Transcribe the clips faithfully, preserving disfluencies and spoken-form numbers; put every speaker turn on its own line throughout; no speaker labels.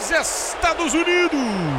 dos Estados Unidos.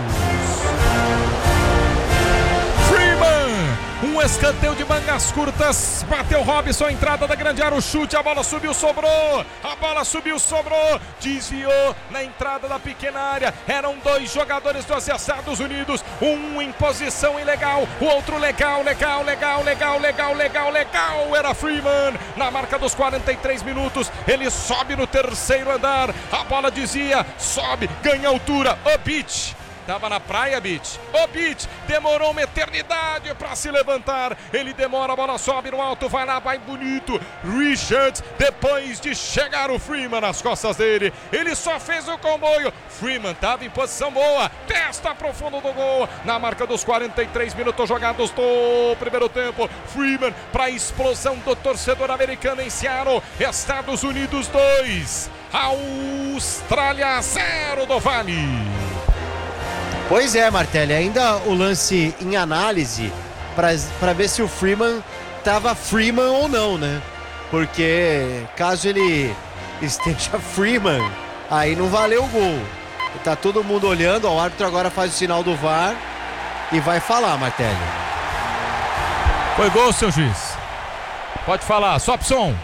Freeman, um escanteio de mangas curtas, bateu Robson, entrada da grande área, o chute, a bola subiu, sobrou, a bola subiu, sobrou, desviou na entrada da pequena área. Eram dois jogadores dos Estados Unidos, um em posição ilegal, o outro legal, legal, legal, legal, legal, legal, legal, era Freeman. Na marca dos quarenta e três minutos, ele sobe no terceiro andar, a bola dizia, sobe, ganha altura, o beat. Tava na praia, Beach. O Beach demorou uma eternidade para se levantar. Ele demora, a bola sobe no alto, vai lá, vai bonito. Richards, depois de chegar o Freeman nas costas dele, ele só fez o comboio. Freeman estava em posição boa, testa profundo do gol. Na marca dos quarenta e três minutos jogados do primeiro tempo. Freeman para a explosão do torcedor americano em Seattle. Estados Unidos dois, Austrália zero do Vale.
Pois é, Martelli, ainda o lance em análise para ver se o Freeman estava Freeman ou não, né? Porque caso ele esteja Freeman, aí não valeu o gol. Tá todo mundo olhando, ó, o árbitro agora faz o sinal do V A R e vai falar, Martelli.
Foi gol, seu juiz. Pode falar, sobe som.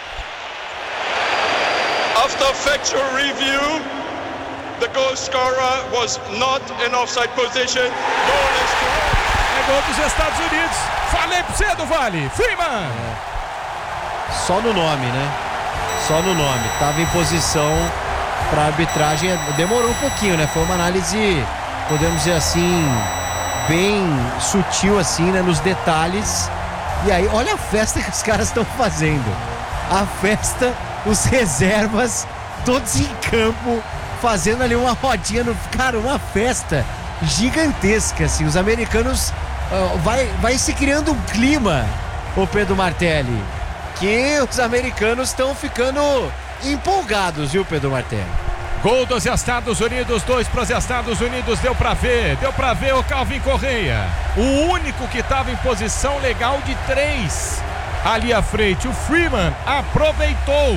After factual review, the goal scorer was not in offside position. Goal is correct.
É gol dos Estados Unidos. Falei pra você do Vale. Freeman.
É. Só no nome, né? Só no nome. Tava em posição pra arbitragem. Demorou um pouquinho, né? Foi uma análise, podemos dizer assim, bem sutil assim, né? Nos detalhes. E aí, olha a festa que os caras estão fazendo. A festa, os reservas, todos em campo, fazendo ali uma rodinha, no, cara, uma festa gigantesca, assim, os americanos, uh, vai, vai se criando um clima, ô Pedro Martelli, que os americanos estão ficando empolgados, viu, Pedro Martelli?
Gol dos Estados Unidos, dois para os Estados Unidos, deu pra ver, deu pra ver o Calvin Correia, o único que estava em posição legal de três ali à frente, o Freeman aproveitou,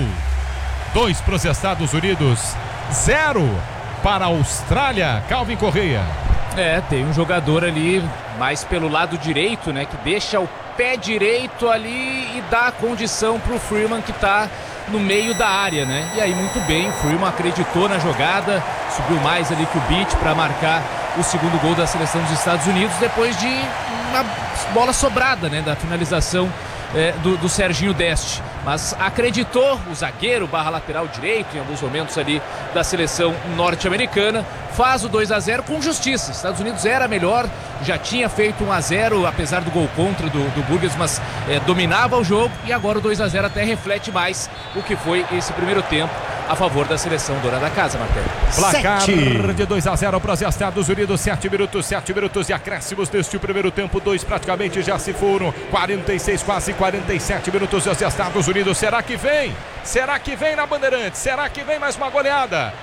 dois para os Estados Unidos, zero para a Austrália. Calvin Correia.
É, tem um jogador ali mais pelo lado direito, né, que deixa o pé direito ali e dá a condição pro Freeman, que tá no meio da área, né? E aí muito bem, o Freeman acreditou na jogada, subiu mais ali que o Beach para marcar o segundo gol da seleção dos Estados Unidos, depois de uma bola sobrada, né, da finalização É, do, do Serginho Deste, mas acreditou o zagueiro barra lateral direito em alguns momentos ali da seleção norte-americana, faz o dois a zero com justiça. Estados Unidos era melhor, já tinha feito um a zero apesar do gol contra do, do Burgers, mas é, dominava o jogo, e agora o dois a zero até reflete mais o que foi esse primeiro tempo a favor da seleção dona da casa, Marcelo.
Placar
Sete.
de dois a zero para os Estados Unidos, sete minutos, sete minutos de acréscimos deste primeiro tempo, dois praticamente já se foram, quarenta e seis, quase quarenta e sete minutos dos Estados Unidos. Será que vem? Será que vem na Bandeirantes? Será que vem mais uma goleada?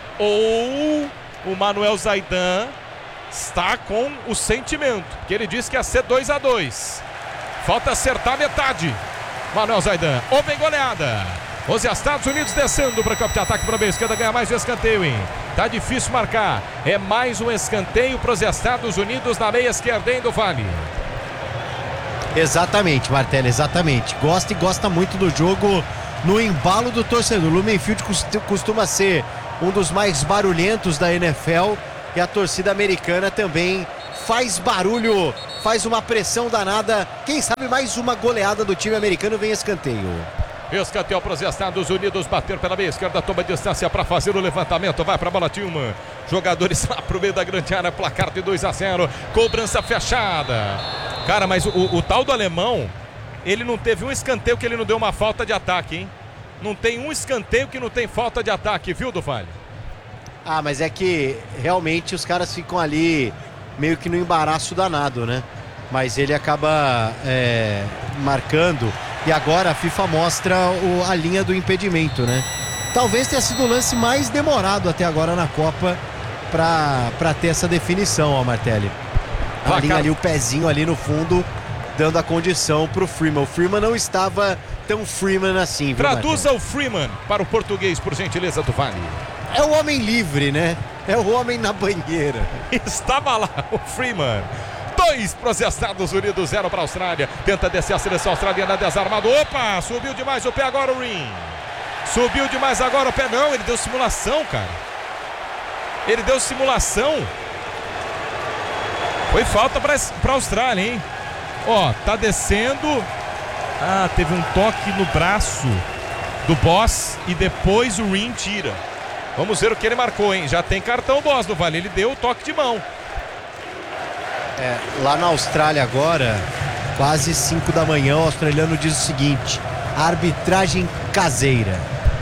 Ou o Manuel Zaidan está com o sentimento, que ele disse que ia ser dois a dois. Falta acertar metade. Manuel Zaidan, ou vem goleada? Os Estados Unidos descendo para o campo de ataque para a meia esquerda, ganha mais um escanteio, hein? Tá difícil marcar. É mais um escanteio para os Estados Unidos na meia esquerda, hein, do Vale?
Exatamente, Martelli, exatamente. Gosta e gosta muito do jogo no embalo do torcedor. O Lumen Field costuma ser um dos mais barulhentos da N F L, e a torcida americana também faz barulho, faz uma pressão danada. Quem sabe mais uma goleada do time americano, vem escanteio.
Escanteio para os Estados Unidos, bater pela meia esquerda, toma distância para fazer o levantamento, vai para a bola, Tilman. Jogadores lá pro meio da grande área, placar de dois a zero, cobrança fechada. Cara, mas o, o tal do alemão, ele não teve um escanteio que ele não deu uma falta de ataque, hein? Não tem um escanteio que não tem falta de ataque, viu, do Vale?
Ah, mas é que realmente os caras ficam ali meio que no embaraço danado, né? Mas ele acaba é, marcando. E agora a FIFA mostra o, a linha do impedimento, né? Talvez tenha sido o lance mais demorado até agora na Copa para ter essa definição, ó, Martelli. A linha ali, o pezinho ali no fundo, dando a condição pro Freeman. O Freeman não estava tão Freeman assim, viu,
Traduza
Martelli?
o Freeman para o português, por gentileza, do Vale.
É o homem livre, né? É o homem na banheira.
Estava lá o Freeman. Dois para os Estados Unidos, zero para a Austrália. Tenta descer a seleção australiana desarmado. Opa, subiu demais o pé agora o Rim. Subiu demais agora o pé. Não, ele deu simulação, cara. Ele deu simulação. Foi falta para a Austrália, hein? Ó, tá descendo. Ah, teve um toque no braço do Boss e depois o Rim tira. Vamos ver o que ele marcou, hein? Já tem cartão Boss no Vale. Ele deu o toque de mão.
É, lá na Austrália agora, quase cinco da manhã, o australiano diz o seguinte: arbitragem caseira.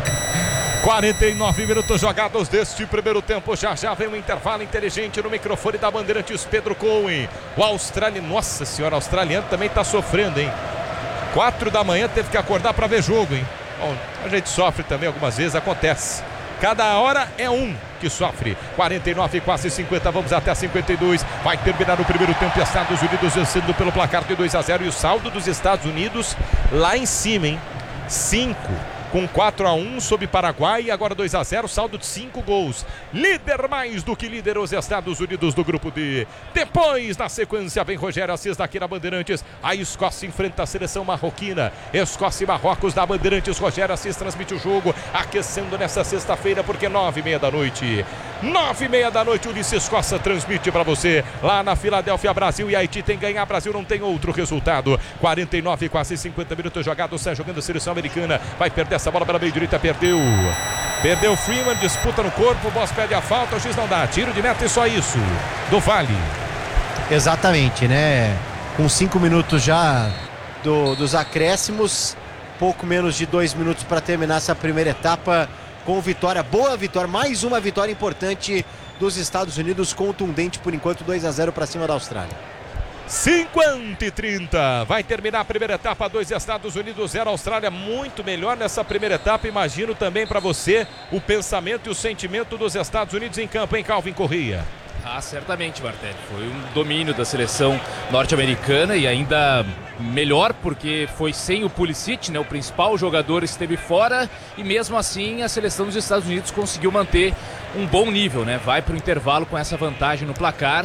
quarenta e nove minutos jogados deste primeiro tempo. Já já vem um intervalo inteligente no microfone da Bandeirantes, Pedro Cohen. O australiano, nossa senhora, o australiano também tá sofrendo, hein? Quatro da manhã teve que acordar para ver jogo, hein? Bom, a gente sofre também algumas vezes, acontece. Cada hora é um que sofre. quarenta e nove, quase cinquenta, vamos até cinquenta e dois. Vai terminar o primeiro tempo. Estados Unidos vencendo pelo placar de dois a zero. E o saldo dos Estados Unidos lá em cima, hein? cinco. Com quatro a um sobre Paraguai e agora dois a zero, saldo de cinco gols. Líder mais do que líder os Estados Unidos do grupo D. Depois, na sequência, vem Rogério Assis daqui na Bandeirantes. A Escócia enfrenta a seleção marroquina. Escócia e Marrocos da Bandeirantes. Rogério Assis transmite o jogo, aquecendo nessa sexta-feira, porque nove e meia da noite. Nove e meia da noite, Ulisses Costa transmite para você. Lá na Filadélfia, Brasil e Haiti tem ganhar. Brasil não tem outro resultado. quarenta e nove, quase cinquenta minutos jogados. Sai jogando a seleção americana. Vai perder essa bola pela meia direita, perdeu. Perdeu Freeman, disputa no corpo, o Boss pede a falta, o X não dá. Tiro de meta e só isso. Do Vale.
Exatamente, né? Com cinco minutos já do, dos acréscimos, pouco menos de dois minutos para terminar essa primeira etapa. Com vitória, boa vitória, mais uma vitória importante dos Estados Unidos, contundente por enquanto, dois a zero para cima da Austrália.
cinquenta e trinta, vai terminar a primeira etapa, dois Estados Unidos, zero Austrália, muito melhor nessa primeira etapa. Imagino também para você o pensamento e o sentimento dos Estados Unidos em campo, hein, Calvin Corrêa?
Ah, certamente, Martelli. Foi um domínio da seleção norte-americana e ainda melhor porque foi sem o Pulisic, né? O principal jogador esteve fora e mesmo assim a seleção dos Estados Unidos conseguiu manter um bom nível, né? Vai para o intervalo com essa vantagem no placar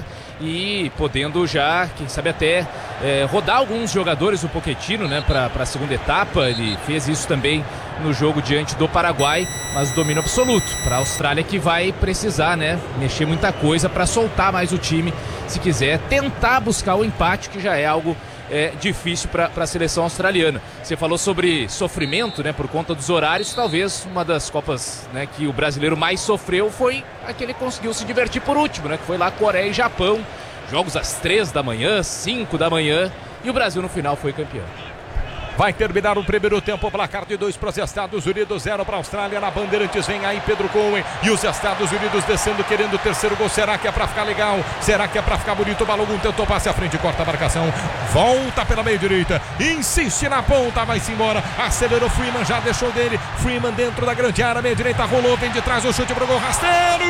e podendo já, quem sabe até é, rodar alguns jogadores do Pochettino, né? Para a segunda etapa. Ele fez isso também no jogo diante do Paraguai, mas domínio absoluto para a Austrália, que vai precisar, né? Mexer muita coisa para soltar mais o time se quiser tentar buscar o empate, que já é algo é, difícil para a seleção australiana. Você falou sobre sofrimento, né, por conta dos horários. Talvez uma das Copas, né, que o brasileiro mais sofreu foi aquele que conseguiu se divertir por último, né, que foi lá Coreia e Japão, jogos às três da manhã, cinco da manhã, e o Brasil no final foi campeão.
Vai terminar o primeiro tempo, placar de dois para os Estados Unidos, zero para a Austrália. Na Bandeirantes vem aí Pedro Cohen e os Estados Unidos descendo, querendo o terceiro gol. Será que é para ficar legal? Será que é para ficar bonito? O Balogun tentou passe à frente, corta a marcação, volta pela meia direita, insiste na ponta, vai-se embora, acelerou Freeman, já deixou dele. Freeman dentro da grande área, meia direita, rolou, vem de trás, o chute pro gol, rasteiro,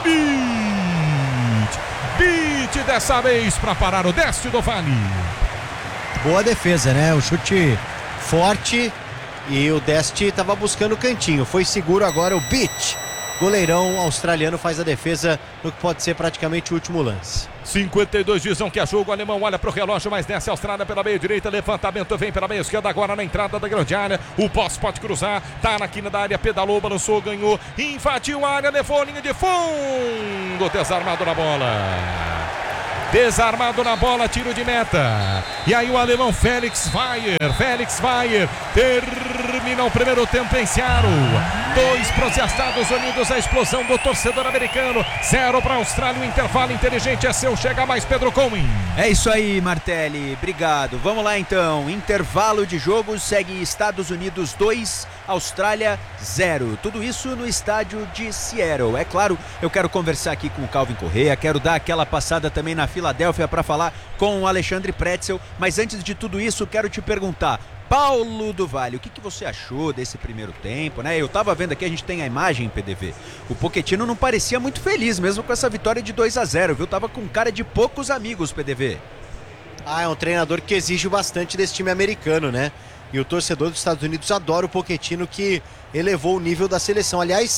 beat, beat dessa vez para parar o Décio do Vale.
Boa defesa, né? O chute forte e o Deste estava buscando o cantinho, foi seguro agora o Beach. Goleirão australiano faz a defesa no que pode ser praticamente o último lance.
cinquenta e dois dizem que é jogo, o alemão olha para o relógio, mas desce a Austrália pela meia direita, levantamento vem pela meia esquerda, agora na entrada da grande área, o Boss pode cruzar, tá na quina da área, pedalou, balançou, ganhou, invadiu a área, levou a linha de fundo, desarmado na bola. Desarmado na bola, tiro de meta. E aí o alemão Felix Weyer, Felix Weyer termina o primeiro tempo em Seattle. Dois para os Estados Unidos, a explosão do torcedor americano. Zero para a Austrália, o intervalo inteligente é seu. Chega mais Pedro Cohen.
É isso aí, Martelli, obrigado. Vamos lá então, intervalo de jogo, segue Estados Unidos dois, Austrália zero. Tudo isso no estádio de Seattle. É claro, eu quero conversar aqui com o Calvin Corrêa, quero dar aquela passada também na Filadélfia para falar com o Alexandre Pretzel, mas antes de tudo isso, quero te perguntar, Paulo do Vale, o que, que você achou desse primeiro tempo, né? Eu tava vendo aqui, a gente tem a imagem, P D V. O Pochettino não parecia muito feliz, mesmo com essa vitória de dois a zero, viu? Tava com cara de poucos amigos, P D V.
Ah, é um treinador que exige bastante desse time americano, né? E o torcedor dos Estados Unidos adora o Pochettino, que elevou o nível da seleção. Aliás,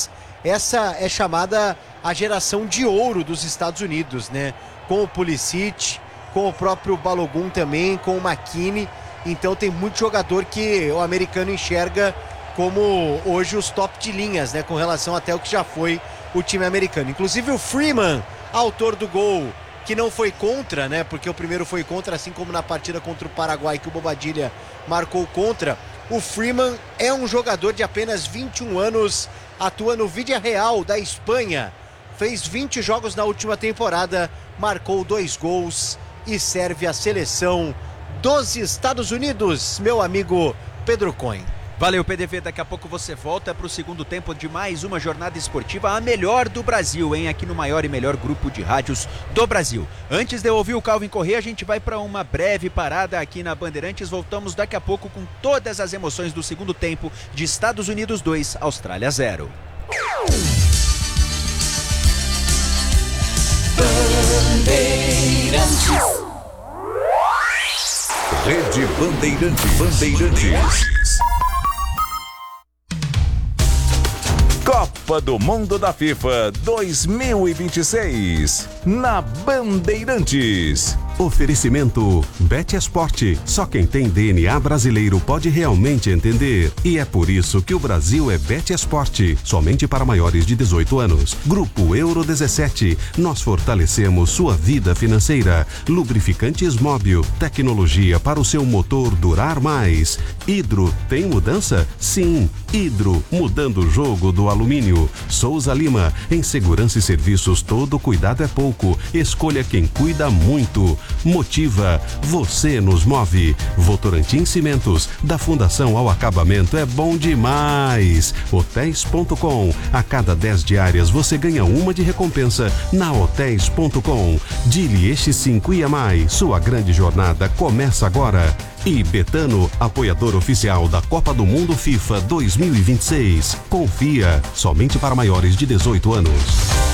essa é chamada a geração de ouro dos Estados Unidos, né? Com o Pulisic, com o próprio Balogun também, com o McKinney. Então tem muito jogador que o americano enxerga como hoje os top de linhas, né? Com relação até o que já foi o time americano. Inclusive o Freeman, autor do gol, que não foi contra, né? Porque o primeiro foi contra, assim como na partida contra o Paraguai, que o Bobadilla marcou contra. O Freeman é um jogador de apenas vinte e um anos, atua no Villarreal da Espanha. Fez vinte jogos na última temporada, marcou dois gols e serve a seleção dos Estados Unidos, meu amigo Pedro Cohen.
Valeu, P D V. Daqui a pouco você volta para o segundo tempo de mais uma jornada esportiva, a melhor do Brasil, hein? Aqui no maior e melhor grupo de rádios do Brasil. Antes de eu ouvir o Calvin Corrêa, a gente vai para uma breve parada aqui na Bandeirantes. Voltamos daqui a pouco com todas as emoções do segundo tempo de Estados Unidos dois, Austrália zero.
Bandeirantes. Rede Bandeirantes. Bandeirantes. Copa do Mundo da FIFA dois mil e vinte e seis na Bandeirantes.
Oferecimento BetEsport. Só quem tem D N A brasileiro pode realmente entender. E é por isso que o Brasil é BetEsport. Somente para maiores de dezoito anos. Grupo Euro dezessete. Nós fortalecemos sua vida financeira. Lubrificantes Móbil. Tecnologia para o seu motor durar mais. Hidro. Tem mudança? Sim. Hidro. Mudando o jogo do alumínio. Souza Lima. Em segurança e serviços, todo cuidado é pouco. Escolha quem cuida muito. Motiva, você nos move. Votorantim Cimentos, da fundação ao acabamento é bom demais. Hotéis ponto com, a cada dez diárias você ganha uma de recompensa na Hotéis ponto com. Dilieste cinco I A Mais, sua grande jornada começa agora. E Betano, apoiador oficial da Copa do Mundo FIFA dois mil e vinte e seis. Confia, somente para maiores de dezoito anos.